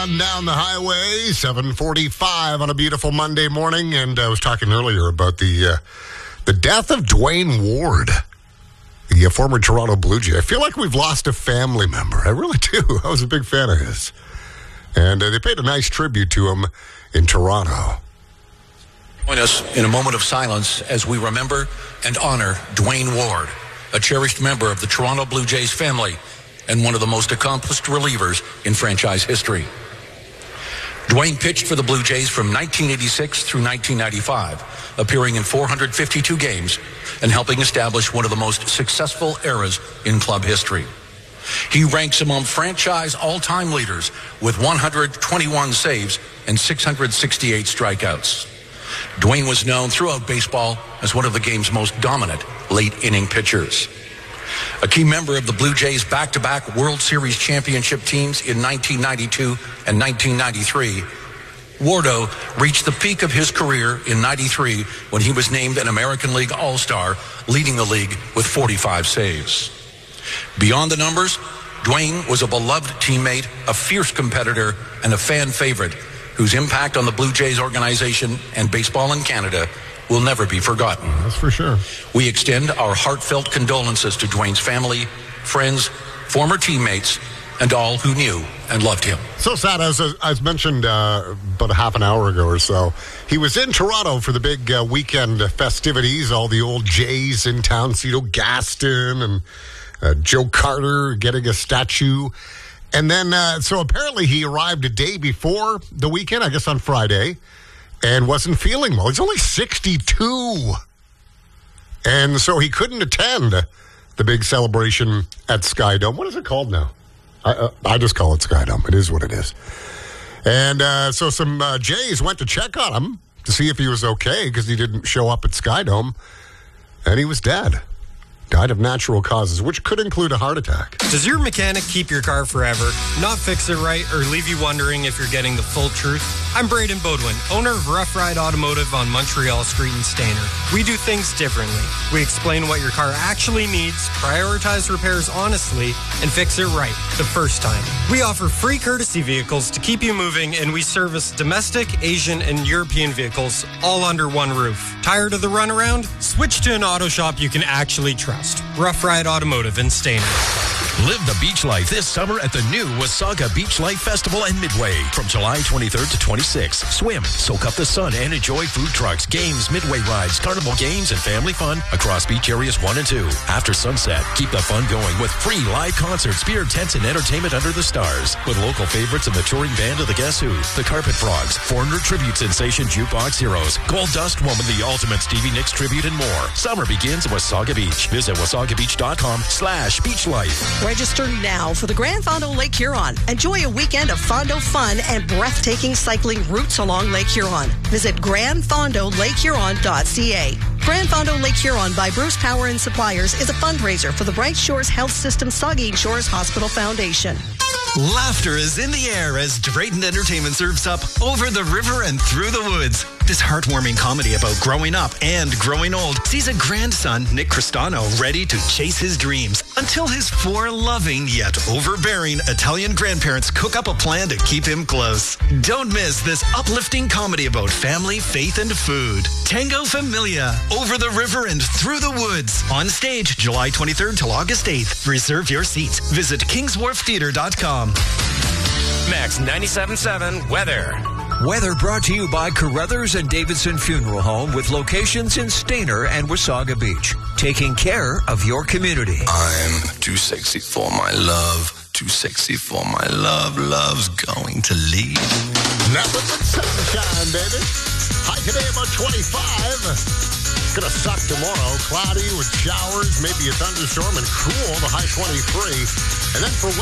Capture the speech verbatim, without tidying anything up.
on down the highway, seven forty-five on a beautiful Monday morning. And I was talking earlier about the uh, the death of Dwayne Ward, the uh, former Toronto Blue Jay. I feel like we've lost a family member. I really do. I was a big fan of his. And uh, they paid a nice tribute to him in Toronto. Join us in a moment of silence as we remember and honor Dwayne Ward, a cherished member of the Toronto Blue Jays family and one of the most accomplished relievers in franchise history. Dwayne pitched for the Blue Jays from nineteen eighty-six through nineteen ninety-five, appearing in four hundred fifty-two games and helping establish one of the most successful eras in club history. He ranks among franchise all-time leaders with one hundred twenty-one saves and six hundred sixty-eight strikeouts. Dwayne was known throughout baseball as one of the game's most dominant late-inning pitchers. A key member of the Blue Jays' back-to-back World Series championship teams in nineteen ninety-two and nineteen ninety-three, Wardo reached the peak of his career in ninety-three when he was named an American League All-Star, leading the league with forty-five saves. Beyond the numbers, Dwayne was a beloved teammate, a fierce competitor, and a fan favorite whose impact on the Blue Jays organization and baseball in Canada will never be forgotten. That's for sure. We extend our heartfelt condolences to Dwayne's family, friends, former teammates, and all who knew and loved him. So sad, as I mentioned uh, about a half an hour ago or so, he was in Toronto for the big uh, weekend festivities, all the old Jays in town, Cito Gaston and uh, Joe Carter getting a statue. And then, uh, so apparently he arrived a day before the weekend, I guess on Friday, and wasn't feeling well. He's only sixty-two. And so he couldn't attend the big celebration at Skydome. What is it called now? I, uh, I just call it Skydome. It is what it is. And uh, so some uh, Jays went to check on him to see if he was okay because he didn't show up at Skydome. And he was dead. Died of natural causes, which could include a heart attack. Does your mechanic keep your car forever, not fix it right, or leave you wondering if you're getting the full truth? I'm Braden Bodwin, owner of Rough Ride Automotive on Montreal Street in Stainer. We do things differently. We explain what your car actually needs, prioritize repairs honestly, and fix it right the first time. We offer free courtesy vehicles to keep you moving, and we service domestic, Asian, and European vehicles all under one roof. Tired of the runaround? Switch to an auto shop you can actually trust. Rough Ride Automotive in Stainer. Live the beach life this summer at the new Wasaga Beach Life Festival and Midway. From July twenty-third to twenty-sixth, swim, soak up the sun, and enjoy food trucks, games, midway rides, carnival games, and family fun across beach areas one and two. After sunset, keep the fun going with free live concerts, beer tents, and entertainment under the stars. With local favorites in the touring band of the Guess Who, the Carpet Frogs, foreigner tribute sensation Jukebox Heroes, Gold Dust Woman, the ultimate Stevie Nicks tribute, and more. Summer begins at Wasaga Beach. Visit wasaga beach dot com slash beach life. Register now for the Grand Fondo Lake Huron. Enjoy a weekend of Fondo fun and breathtaking cycling routes along Lake Huron. Visit grand fondo lake huron dot c a. Grand Fondo Lake Huron by Bruce Power and Suppliers is a fundraiser for the Bright Shores Health System Saugeen Shores Hospital Foundation. Laughter is in the air as Drayton Entertainment serves up Over the River and Through the Woods. This heartwarming comedy about growing up and growing old sees a grandson, Nick Cristano, ready to chase his dreams until his four loving yet overbearing Italian grandparents cook up a plan to keep him close. Don't miss this uplifting comedy about family, faith, and food. Tango Familia, Over the River and Through the Woods. On stage July twenty-third till August eighth. Reserve your seats. Visit kings wharf theatre dot com. Max ninety-seven point seven Weather. Weather brought to you by Carruthers and Davidson Funeral Home with locations in Stainer and Wasaga Beach. Taking care of your community. I'm too sexy for my love. Too sexy for my love. Love's going to leave. Nothing but sunshine, baby. High today about twenty-five. Gonna suck tomorrow. Cloudy with showers, maybe a thunderstorm, and cool, the high twenty-three. And then for